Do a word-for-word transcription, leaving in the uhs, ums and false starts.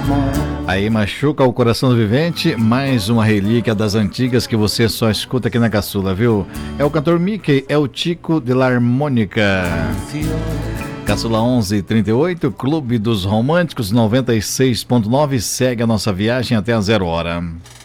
Aí machuca o coração do vivente, mais uma relíquia das antigas que você só escuta aqui na Caçula, viu? É o cantor Mickey, é o Tico de la Harmônica. Caçula onze trinta e oito, Clube dos Românticos noventa e seis ponto nove, segue a nossa viagem até a zero hora.